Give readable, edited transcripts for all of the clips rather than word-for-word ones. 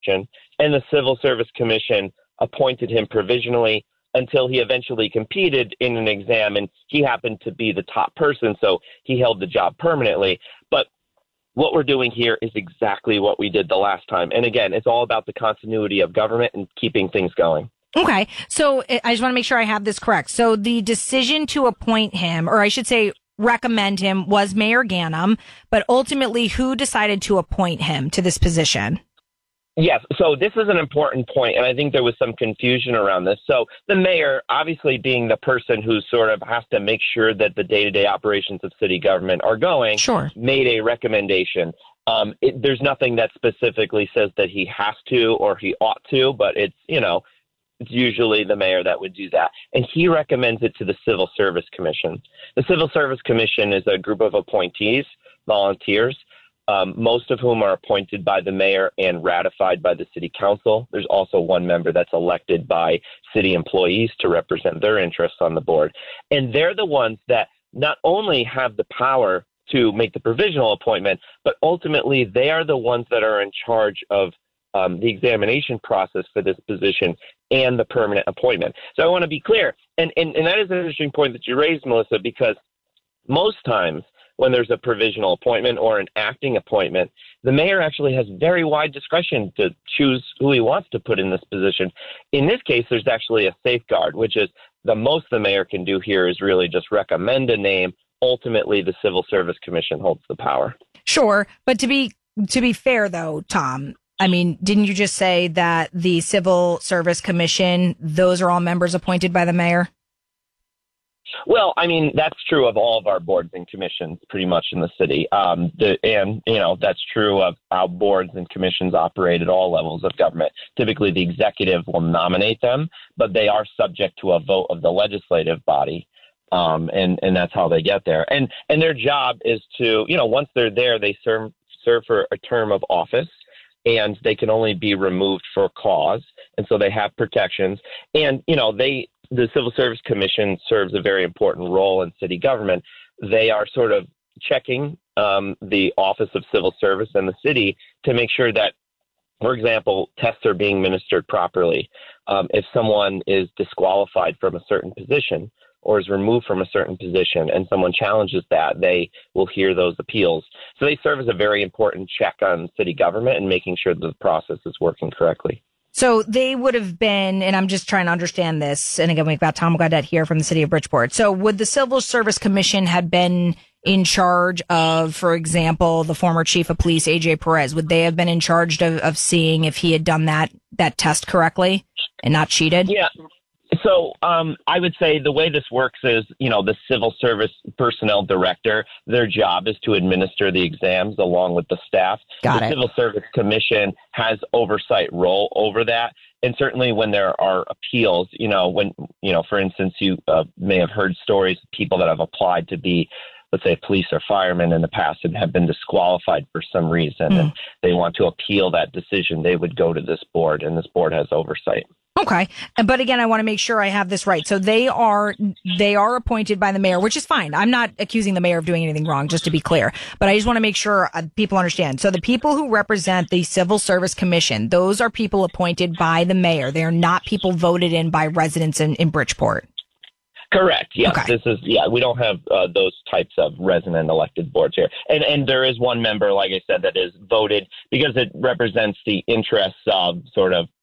and the Civil Service Commission appointed him provisionally until he eventually competed in an exam, and he happened to be the top person, so he held the job permanently. But what we're doing here is exactly what we did the last time. And again, it's all about the continuity of government and keeping things going. Okay. So I just want to make sure I have this correct. So the decision to appoint him, or I should say recommend him, was Mayor Ganim, but ultimately who decided to appoint him to this position? Yes. So this is an important point, and I think there was some confusion around this. So the mayor, obviously being the person who sort of has to make sure that the day-to-day operations of city government are going, made a recommendation. There's nothing that specifically says that he has to or he ought to, but it's usually the mayor that would do that. And he recommends it to the Civil Service Commission. The Civil Service Commission is a group of appointees, volunteers, most of whom are appointed by the mayor and ratified by the city council. There's also one member that's elected by city employees to represent their interests on the board. And they're the ones that not only have the power to make the provisional appointment, but ultimately they are the ones that are in charge of the examination process for this position and the permanent appointment. So I want to be clear. And that is an interesting point that you raised, Melissa, because most times when there's a provisional appointment or an acting appointment, the mayor actually has very wide discretion to choose who he wants to put in this position. In this case, there's actually a safeguard, which is the most the mayor can do here is really just recommend a name. Ultimately, the Civil Service Commission holds the power. Sure. But to be fair, though, Tom, I mean, didn't you just say that the Civil Service Commission, those are all members appointed by the mayor? Well, I mean, that's true of all of our boards and commissions pretty much in the city. That's true of how boards and commissions operate at all levels of government. Typically, the executive will nominate them, but they are subject to a vote of the legislative body. And that's how they get there. And their job is to, once they're there, they serve for a term of office, and they can only be removed for cause. And so they have protections. And, the Civil Service Commission serves a very important role in city government. They are sort of checking the Office of Civil Service and the city to make sure that, for example, tests are being administered properly. If someone is disqualified from a certain position or is removed from a certain position and someone challenges that, they will hear those appeals. So they serve as a very important check on city government and making sure that the process is working correctly. So they would have been, and I'm just trying to understand this, and again, we've got Tom Gaudette here from the city of Bridgeport. So would the Civil Service Commission have been in charge of, for example, the former chief of police, A.J. Perez? Would they have been in charge of seeing if he had done that test correctly and not cheated? Yeah. So I would say the way this works is, the Civil Service Personnel Director, their job is to administer the exams along with the staff. The Civil Service Commission has oversight role over that. And certainly when there are appeals, for instance, you may have heard stories of people that have applied to be, let's say, police or firemen in the past and have been disqualified for some reason, and they want to appeal that decision, they would go to this board, and this board has oversight. Okay. But again, I want to make sure I have this right. So they are appointed by the mayor, which is fine. I'm not accusing the mayor of doing anything wrong, just to be clear. But I just want to make sure people understand. So the people who represent the Civil Service Commission, those are people appointed by the mayor. They are not people voted in by residents in Bridgeport. Correct. Yes. Okay. We don't have those types of resident elected boards here. And there is one member, like I said, that is voted because it represents the interests of sort of,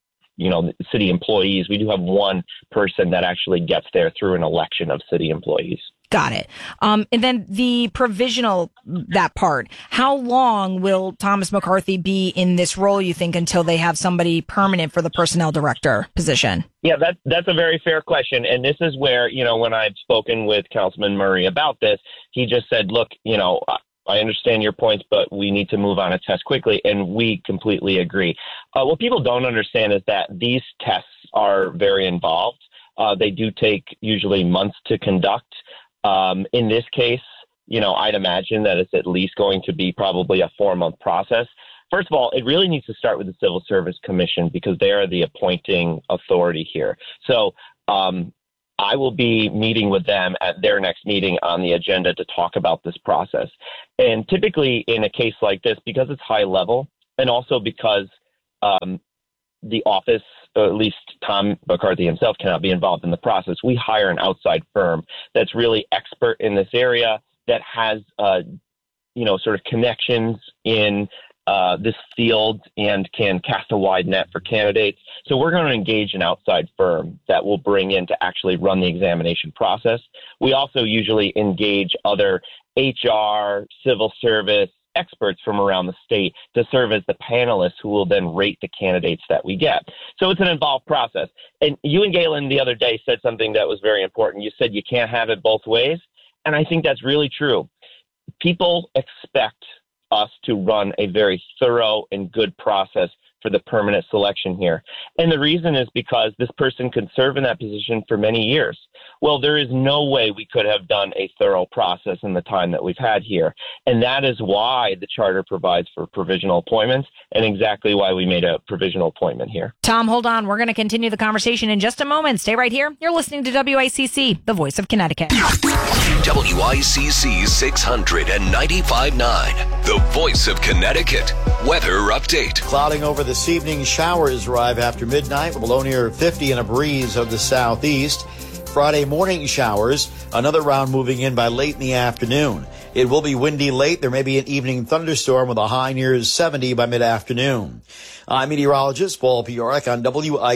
city employees. We do have one person that actually gets there through an election of city employees. Got it. And then the provisional, that part, how long will Thomas McCarthy be in this role, you think, until they have somebody permanent for the personnel director position? Yeah, that's a very fair question. And this is where, when I've spoken with Councilman Murray about this, he just said, look, I understand your points, but we need to move on a test quickly. And we completely agree. What people don't understand is that these tests are very involved. They do take usually months to conduct. In this case, I'd imagine that it's at least going to be probably a 4-month process. First of all, it really needs to start with the Civil Service Commission because they are the appointing authority here. So I will be meeting with them at their next meeting on the agenda to talk about this process. And typically in a case like this, because it's high level and also because the office, or at least Tom McCarthy himself, cannot be involved in the process. We hire an outside firm that's really expert in this area, that has, sort of connections in this field and can cast a wide net for candidates. So we're going to engage an outside firm that will bring in to actually run the examination process. We also usually engage other HR, civil service experts from around the state to serve as the panelists who will then rate the candidates that we get. So it's an involved process. And you and Galen the other day said something that was very important. You said you can't have it both ways. And I think that's really true. People expect us to run a very thorough and good process for the permanent selection here. And the reason is because this person could serve in that position for many years. Well, there is no way we could have done a thorough process in the time that we've had here. And that is why the charter provides for provisional appointments, and exactly why we made a provisional appointment here. Tom, hold on. We're going to continue the conversation in just a moment. Stay right here. You're listening to WICC, the voice of Connecticut. WICC 695.9, the voice of Connecticut. Weather update. Clouding over this evening, showers arrive after midnight, below near 50 and a breeze of the southeast. Friday morning showers, another round moving in by late in the afternoon. It will be windy late. There may be an evening thunderstorm with a high near 70 by mid-afternoon. I'm meteorologist Paul Piorek on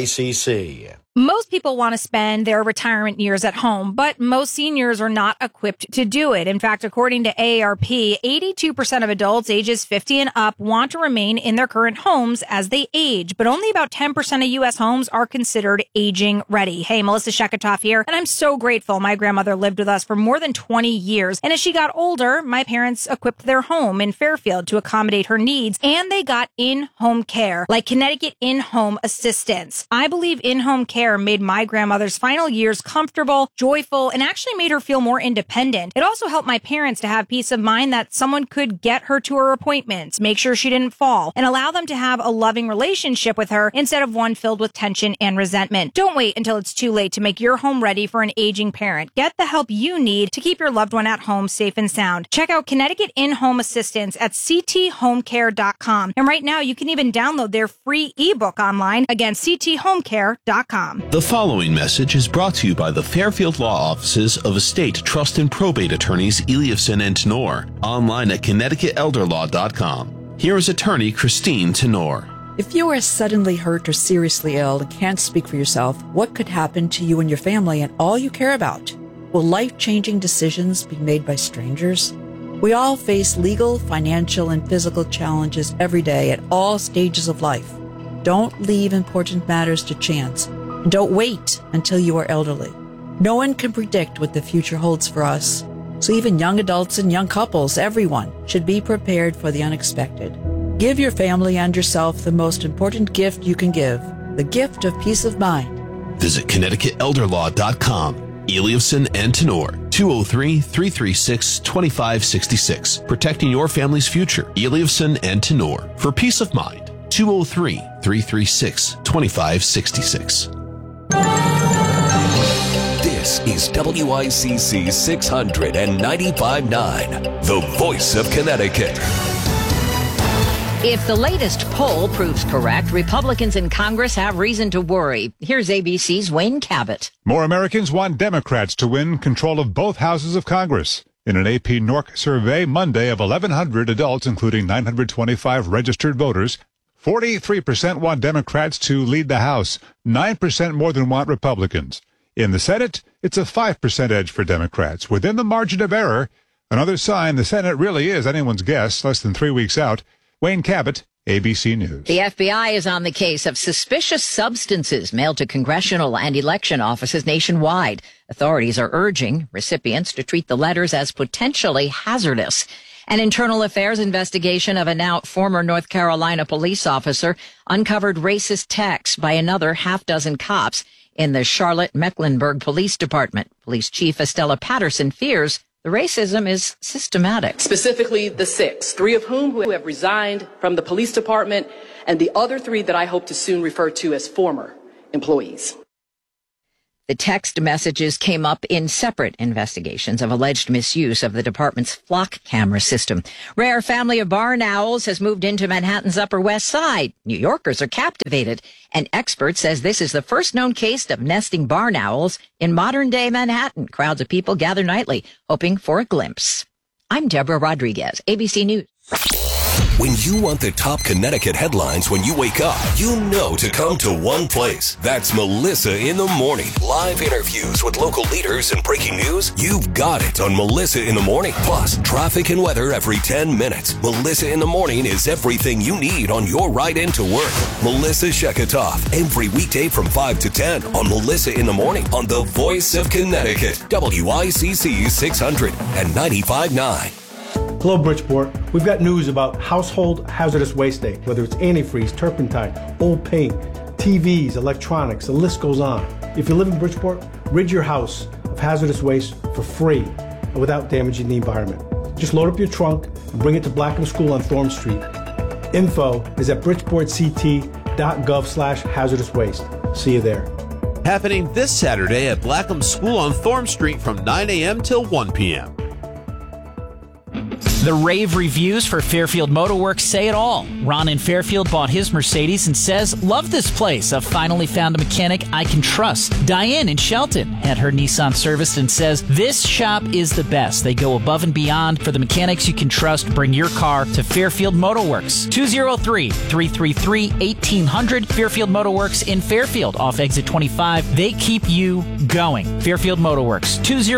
WICC. Most people want to spend their retirement years at home, but most seniors are not equipped to do it. In fact, according to AARP, 82% of adults ages 50 and up want to remain in their current homes as they age, but only about 10% of U.S. homes are considered aging ready. Hey, Melissa Sheketoff here, and I'm so grateful. My grandmother lived with us for more than 20 years, and as she got older, my parents equipped their home in Fairfield to accommodate her needs, and they got in-home care, like Connecticut In-Home Assistance. I believe in-home care made my grandmother's final years comfortable, joyful, and actually made her feel more independent. It also helped my parents to have peace of mind that someone could get her to her appointments, make sure she didn't fall, and allow them to have a loving relationship with her instead of one filled with tension and resentment. Don't wait until it's too late to make your home ready for an aging parent. Get the help you need to keep your loved one at home safe and sound. Check out Connecticut In-Home Assistance at cthomecare.com. And right now, you can even download their free ebook online. Again, cthomecare.com. The following message is brought to you by the Fairfield Law Offices of Estate, Trust, and Probate Attorneys Eliafson and Tenor, online at ConnecticutElderLaw.com. Here is attorney Christine Tenor. If you are suddenly hurt or seriously ill and can't speak for yourself, what could happen to you and your family and all you care about? Will life-changing decisions be made by strangers? We all face legal, financial, and physical challenges every day at all stages of life. Don't leave important matters to chance. And don't wait until you are elderly. No one can predict what the future holds for us. So even young adults and young couples, everyone, should be prepared for the unexpected. Give your family and yourself the most important gift you can give, the gift of peace of mind. Visit ConnecticutElderLaw.com. Eliafson and Tenor, 203-336-2566. Protecting your family's future. Eliafson and Tenor, for peace of mind. 203-336-2566. This is WICC 695.9, the voice of Connecticut. If the latest poll proves correct, Republicans in Congress have reason to worry. Here's ABC's Wayne Cabot. More Americans want Democrats to win control of both houses of Congress. In an AP NORC survey Monday of 1,100 adults, including 925 registered voters, 43% want Democrats to lead the House, 9% more than want Republicans. In the Senate, it's a 5% edge for Democrats. Within the margin of error, another sign the Senate really is anyone's guess, less than 3 weeks out. Wayne Cabot, ABC News. The FBI is on the case of suspicious substances mailed to congressional and election offices nationwide. Authorities are urging recipients to treat the letters as potentially hazardous. An internal affairs investigation of a now former North Carolina police officer uncovered racist texts by another half-dozen cops in the Charlotte-Mecklenburg Police Department. Police Chief Estella Patterson fears the racism is systematic. Specifically, the 6, 3 of whom who have resigned from the police department, and the other 3 that I hope to soon refer to as former employees. The text messages came up in separate investigations of alleged misuse of the department's flock camera system. Rare family of barn owls has moved into Manhattan's Upper West Side. New Yorkers are captivated. An expert says this is the first known case of nesting barn owls in modern-day Manhattan. Crowds of people gather nightly, hoping for a glimpse. I'm Deborah Rodriguez, ABC News. When you want the top Connecticut headlines when you wake up, you know to come to one place. That's Melissa in the Morning. Live interviews with local leaders and breaking news. You've got it on Melissa in the Morning. Plus, traffic and weather every 10 minutes. Melissa in the Morning is everything you need on your ride into work. Melissa Sheketoff, every weekday from 5 to 10 on Melissa in the Morning on the Voice of Connecticut, WICC 600 and 95.9. Hello, Bridgeport. We've got news about Household Hazardous Waste Day, whether it's antifreeze, turpentine, old paint, TVs, electronics, the list goes on. If you live in Bridgeport, rid your house of hazardous waste for free and without damaging the environment. Just load up your trunk and bring it to Blackham School on Thorne Street. Info is at bridgeportct.gov/hazardous waste. See you there. Happening this Saturday at Blackham School on Thorne Street from 9 a.m. till 1 p.m. The rave reviews for Fairfield Motorworks say it all. Ron in Fairfield bought his Mercedes and says, "Love this place. I've finally found a mechanic I can trust." Diane in Shelton had her Nissan serviced and says, "This shop is the best. They go above and beyond for the mechanics you can trust. Bring your car to Fairfield Motorworks." 203-333-1800. Fairfield Motorworks in Fairfield off exit 25. They keep you going. Fairfield Motorworks.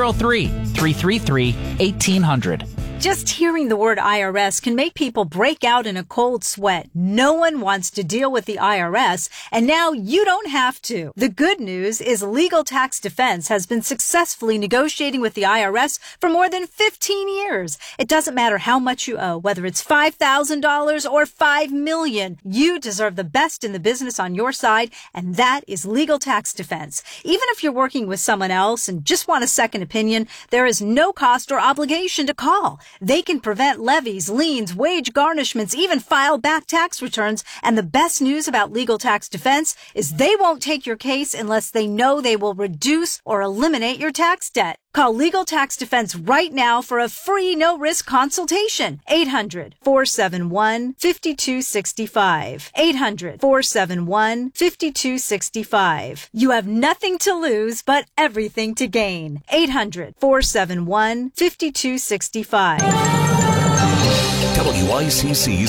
203-333-1800. Just hearing the word IRS can make people break out in a cold sweat. No one wants to deal with the IRS, and now you don't have to. The good news is Legal Tax Defense has been successfully negotiating with the IRS for more than 15 years. It doesn't matter how much you owe, whether it's $5,000 or $5 million. You deserve the best in the business on your side, and that is Legal Tax Defense. Even if you're working with someone else and just want a second opinion, there is no cost or obligation to call. They can prevent levies, liens, wage garnishments, even file back tax returns. And the best news about Legal Tax Defense is they won't take your case unless they know they will reduce or eliminate your tax debt. Call Legal Tax Defense right now for a free no-risk consultation. 800-471-5265. 800-471-5265. You have nothing to lose but everything to gain. 800-471-5265. WICC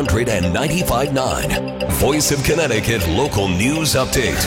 695.9. Voice of Connecticut Local News Update.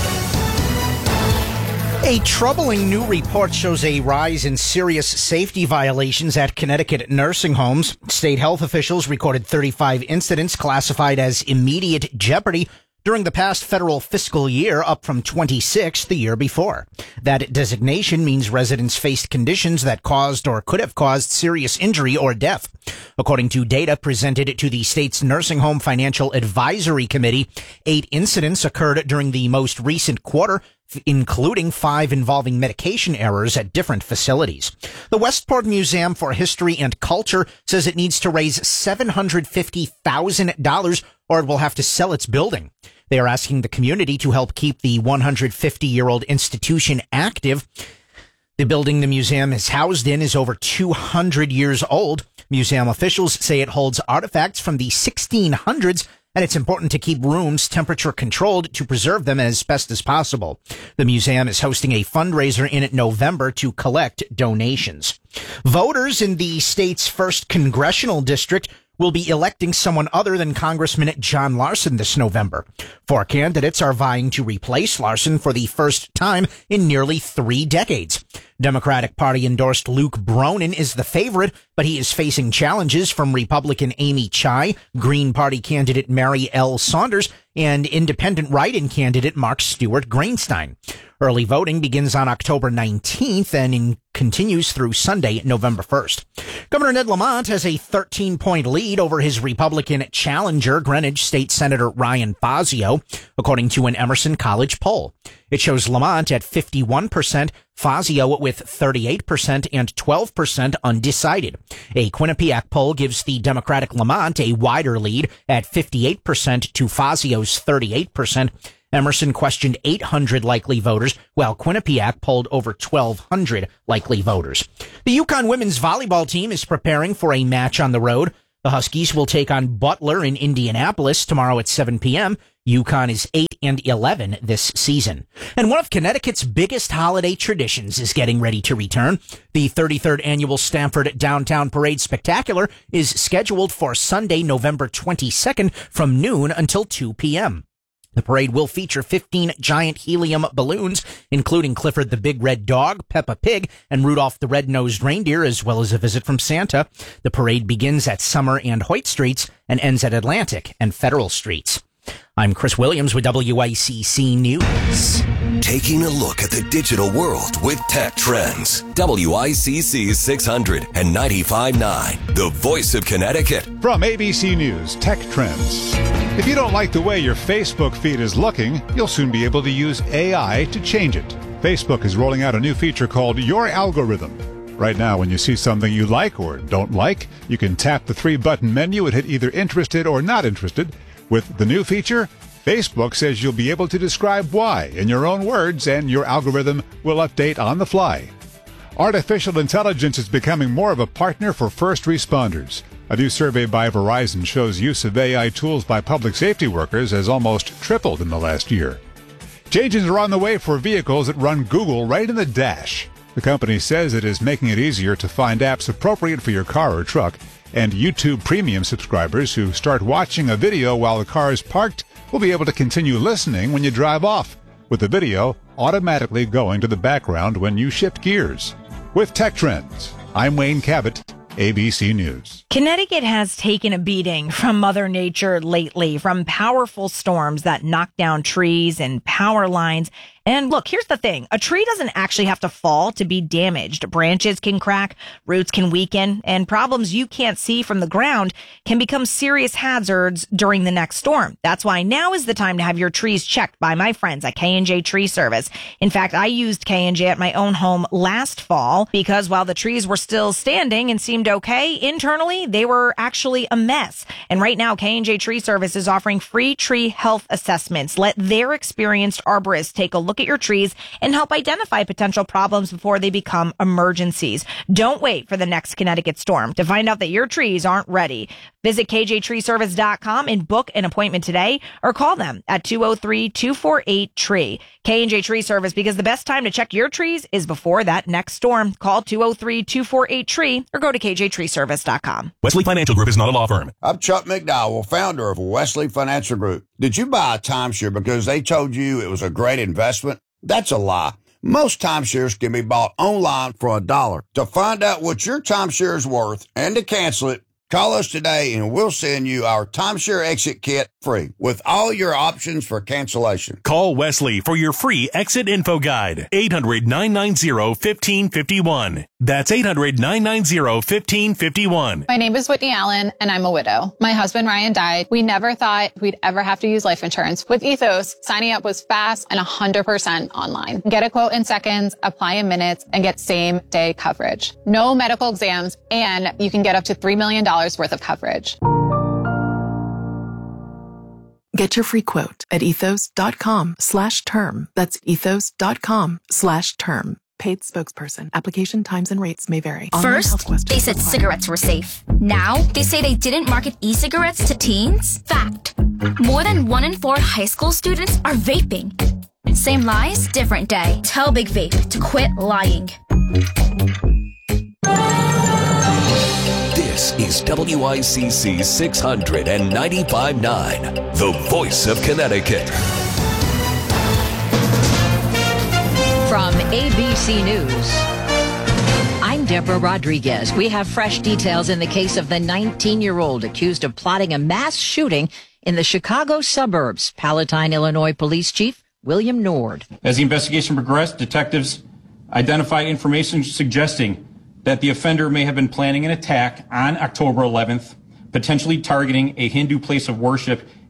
A troubling new report shows a rise in serious safety violations at Connecticut nursing homes. State health officials recorded 35 incidents classified as immediate jeopardy during the past federal fiscal year, up from 26 the year before. That designation means residents faced conditions that caused or could have caused serious injury or death. According to data presented to the state's Nursing Home Financial Advisory Committee, 8 incidents occurred during the most recent quarter, including 5 involving medication errors at different facilities. The Westport Museum for History and Culture says it needs to raise $750,000 or it will have to sell its building. They are asking the community to help keep the 150-year-old institution active. The building the museum is housed in is over 200 years old. Museum officials say it holds artifacts from the 1600s, and it's important to keep rooms temperature controlled to preserve them as best as possible. The museum is hosting a fundraiser in November to collect donations. Voters in the state's first congressional district will be electing someone other than Congressman John Larson this November. 4 candidates are vying to replace Larson for the first time in nearly 3 decades. Democratic Party-endorsed Luke Bronin is the favorite, but he is facing challenges from Republican Amy Chai, Green Party candidate Mary L. Saunders, and independent write-in candidate Mark Stewart Greenstein. Early voting begins on October 19th and continues through Sunday, November 1st. Governor Ned Lamont has a 13-point lead over his Republican challenger, Greenwich State Senator Ryan Fazio, according to an Emerson College poll. It shows Lamont at 51%, Fazio with 38% and 12% undecided. A Quinnipiac poll gives the Democratic Lamont a wider lead at 58% to Fazio's 38%. Emerson questioned 800 likely voters, while Quinnipiac polled over 1,200 likely voters. The Yukon women's volleyball team is preparing for a match on the road. The Huskies will take on Butler in Indianapolis tomorrow at 7 p.m. Yukon is 8-11 this season. And one of Connecticut's biggest holiday traditions is getting ready to return. The 33rd annual Stamford Downtown Parade Spectacular is scheduled for Sunday, November 22nd from noon until 2 p.m. The parade will feature 15 giant helium balloons, including Clifford the Big Red Dog, Peppa Pig, and Rudolph the Red-Nosed Reindeer, as well as a visit from Santa. The parade begins at Summer and Hoyt Streets and ends at Atlantic and Federal Streets. I'm Chris Williams with WICC News. Taking a look at the digital world with Tech Trends. WICC 600 and 95.9, the voice of Connecticut. From ABC News, Tech Trends. If you don't like the way your Facebook feed is looking, you'll soon be able to use AI to change it. Facebook is rolling out a new feature called Your Algorithm. Right now, when you see something you like or don't like, you can tap the 3-button menu and hit either interested or not interested. With the new feature, Facebook says you'll be able to describe why in your own words, and your algorithm will update on the fly. Artificial intelligence is becoming more of a partner for first responders. A new survey by Verizon shows use of AI tools by public safety workers has almost tripled in the last year. Changes are on the way for vehicles that run Google right in the dash. The company says it is making it easier to find apps appropriate for your car or truck, and YouTube Premium subscribers who start watching a video while the car is parked will be able to continue listening when you drive off, with the video automatically going to the background when you shift gears. With Tech Trends, I'm Wayne Cabot, ABC News. Connecticut has taken a beating from Mother Nature lately, from powerful storms that knock down trees and power lines. And look, here's the thing. A tree doesn't actually have to fall to be damaged. Branches can crack, roots can weaken, and problems you can't see from the ground can become serious hazards during the next storm. That's why now is the time to have your trees checked by my friends at K&J Tree Service. In fact, I used K&J at my own home last fall because while the trees were still standing and seemed okay, internally, they were actually a mess. And right now, K&J Tree Service is offering free tree health assessments. Let their experienced arborists take a look at your trees and help identify potential problems before they become emergencies. Don't wait for the next Connecticut storm to find out that your trees aren't ready. Visit kjtreeservice.com and book an appointment today, or call them at 203-248-TREE. K&J Tree Service, because the best time to check your trees is before that next storm. Call 203-248-TREE or go to kjtreeservice.com. Wesley Financial Group is not a law firm. I'm Chuck McDowell, founder of Wesley Financial Group. Did you buy a timeshare because they told you it was a great investment? That's a lie. Most timeshares can be bought online for $1. To find out what your timeshare is worth and to cancel it, call us today and we'll send you our timeshare exit kit free with all your options for cancellation. Call Wesley for your free exit info guide. 800-990-1551. That's 800-990-1551. My name is Whitney Allen, and I'm a widow. My husband, Ryan, died. We never thought we'd ever have to use life insurance. With Ethos, signing up was fast and 100% online. Get a quote in seconds, apply in minutes, and get same-day coverage. No medical exams, and you can get up to $3 million worth of coverage. Get your free quote at ethos.com/term. That's ethos.com/term. Paid spokesperson. Application times and rates may vary. First, they said cigarettes were safe. Now, they say they didn't market e-cigarettes to teens. Fact. More than 1 in 4 high school students are vaping. Same lies, different day. Tell Big Vape to quit lying. This is WICC 695.9, the voice of Connecticut. From ABC News, I'm Deborah Rodriguez. We have fresh details in the case of the 19-year-old accused of plotting a mass shooting in the Chicago suburbs. Palatine, Illinois Police Chief William Nord. As the investigation progressed, detectives identified information suggesting that the offender may have been planning an attack on October 11th, potentially targeting a Hindu place of worship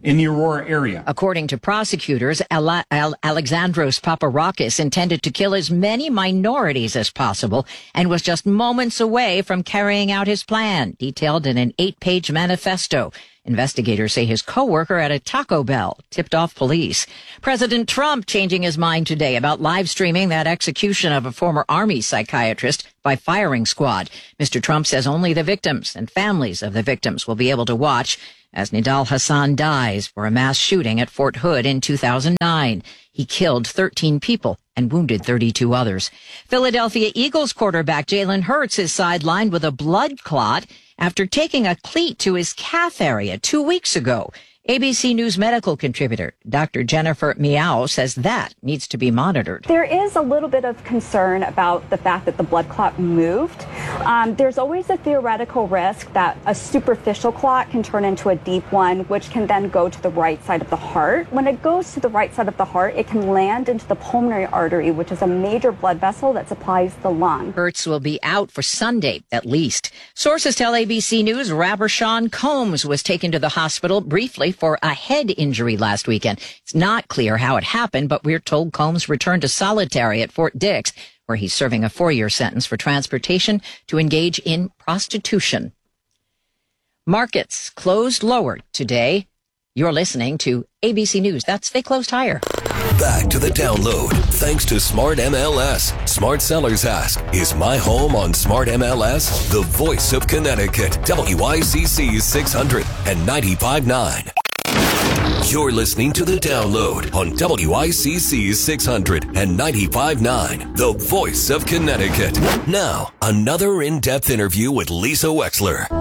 in the Aurora area. According to prosecutors, Alexandros Paparakis intended to kill as many minorities as possible and was just moments away from carrying out his plan, detailed in an 8-page manifesto. Investigators say his coworker at a Taco Bell tipped off police. President Trump changing his mind today about live streaming that execution of a former Army psychiatrist by firing squad. Mr. Trump says only the victims and families of the victims will be able to watch as Nidal Hassan dies for a mass shooting at Fort Hood in 2009. He killed 13 people and wounded 32 others. Philadelphia Eagles quarterback Jalen Hurts is sidelined with a blood clot after taking a cleat to his calf area 2 weeks ago. ABC News medical contributor Dr. Jennifer Miao says that needs to be monitored. There is a little bit of concern about the fact that the blood clot moved. There's always a theoretical risk that a superficial clot can turn into a deep one, which can then go to the right side of the heart. When it goes to the right side of the heart, it can land into the pulmonary artery, which is a major blood vessel that supplies the lung. Hurts will be out for Sunday, at least. Sources tell ABC News rapper Sean Combs was taken to the hospital briefly for a head injury last weekend. It's not clear how it happened, but we're told Combs returned to solitary at Fort Dix, where he's serving a 4-year sentence for transportation to engage in prostitution. Markets closed lower today. You're listening to ABC News. They closed higher. Back to the download. Thanks to Smart MLS. Smart Sellers Ask, is my home on Smart MLS the voice of Connecticut? WICC 600 and 95.9. You're listening to The Download on WICC 600 and 95.9, the voice of Connecticut. Now, another in-depth interview with Lisa Wexler.